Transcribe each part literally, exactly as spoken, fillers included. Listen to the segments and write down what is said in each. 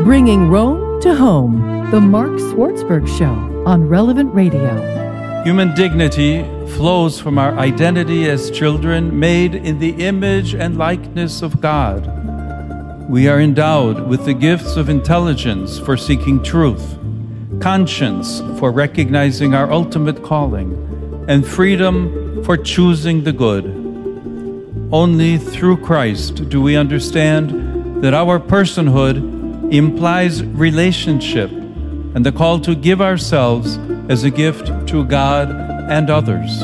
Bringing Rome to home, the Mark Swartzberg Show on Relevant Radio. Human dignity flows from our identity as children made in the image and likeness of God. We are endowed with the gifts of intelligence for seeking truth, conscience for recognizing our ultimate calling, and freedom for choosing the good. Only through Christ do we understand that our personhood implies relationship and the call to give ourselves as a gift to God and others.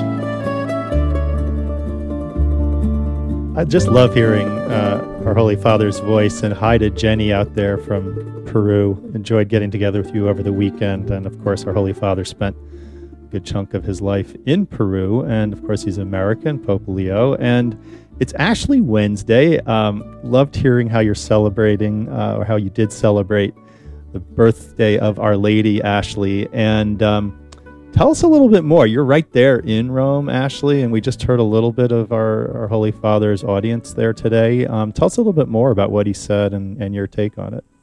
I just love hearing uh, our Holy Father's voice, and hi to Jenny out there from Peru. Enjoyed getting together with you over the weekend, and of course our Holy Father spent a good chunk of his life in Peru, and of course he's American, Pope Leo, and it's Ashley Wednesday. Um, loved hearing how you're celebrating, uh, or how you did celebrate the birthday of Our Lady, Ashley. And um, tell us a little bit more. You're right there in Rome, Ashley, and we just heard a little bit of our, our Holy Father's audience there today. Um, tell us a little bit more about what he said and, and your take on it.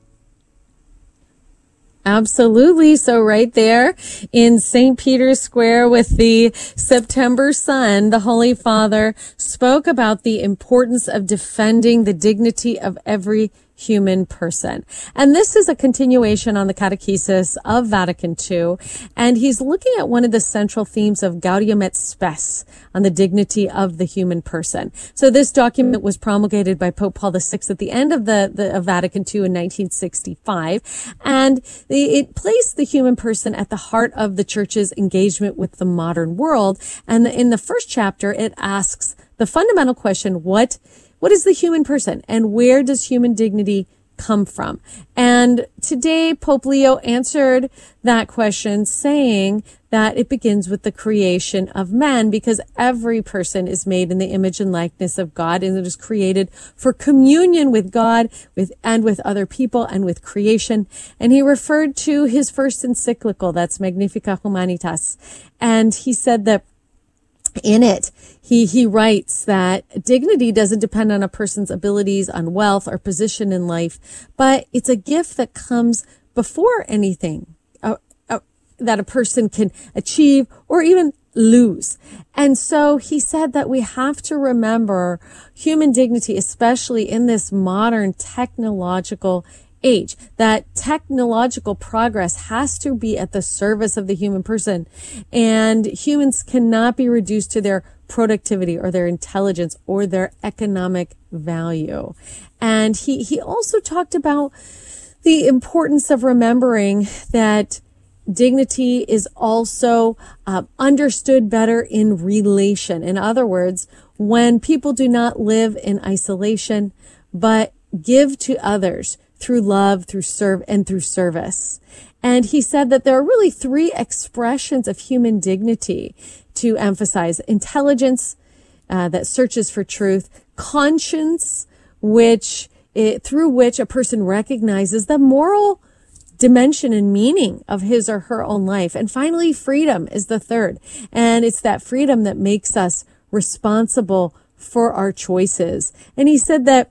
Absolutely. So right there in Saint Peter's Square with the September sun, the Holy Father spoke about the importance of defending the dignity of every human person. And this is a continuation on the Catechesis of Vatican Two. And he's looking at one of the central themes of Gaudium et Spes on the dignity of the human person. So this document was promulgated by Pope Paul the Sixth at the end of the, the of Vatican Two in nineteen sixty-five. And the, it placed the human person at the heart of the Church's engagement with the modern world. And the, in the first chapter, it asks the fundamental question, what What is the human person, and where does human dignity come from? And today, Pope Leo answered that question saying that it begins with the creation of man, because every person is made in the image and likeness of God, and it is created for communion with God, with and with other people, and with creation. And he referred to his first encyclical, that's Magnificat Humanitas, and he said that in it, he, he writes that dignity doesn't depend on a person's abilities, on wealth or position in life, but it's a gift that comes before anything uh, uh, that a person can achieve or even lose. And so he said that we have to remember human dignity, especially in this modern technological age, that technological progress has to be at the service of the human person, and humans cannot be reduced to their productivity or their intelligence or their economic value. And he, he also talked about the importance of remembering that dignity is also uh, understood better in relation. In other words, when people do not live in isolation, but give to others through love, through serve, and through service. And he said that there are really three expressions of human dignity to emphasize: intelligence, uh, that searches for truth; conscience, which it, through which a person recognizes the moral dimension and meaning of his or her own life; and finally, freedom is the third. And it's that freedom that makes us responsible for our choices. And he said that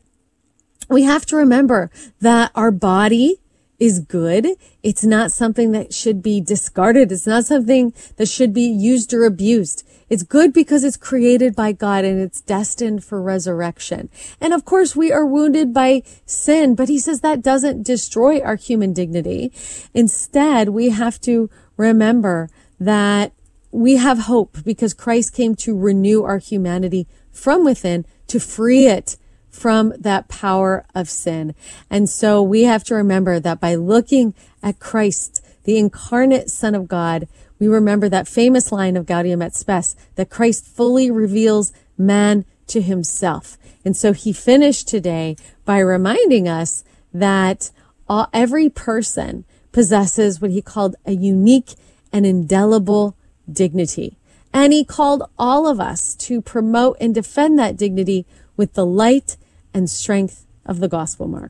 we have to remember that our body is good. It's not something that should be discarded. It's not something that should be used or abused. It's good because it's created by God and it's destined for resurrection. And of course, we are wounded by sin, but he says that doesn't destroy our human dignity. Instead, we have to remember that we have hope because Christ came to renew our humanity from within, to free it from that power of sin. And so we have to remember that by looking at Christ, the incarnate Son of God, we remember that famous line of Gaudium et Spes, that Christ fully reveals man to himself. And so he finished today by reminding us that all, every person possesses what he called a unique and indelible dignity. And he called all of us to promote and defend that dignity with the light and strength of the gospel, Mark.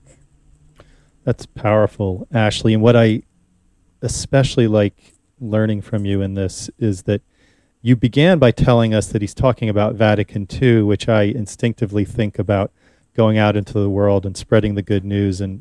That's powerful, Ashley. And what I especially like learning from you in this is that you began by telling us that he's talking about Vatican Two, which I instinctively think about going out into the world and spreading the good news and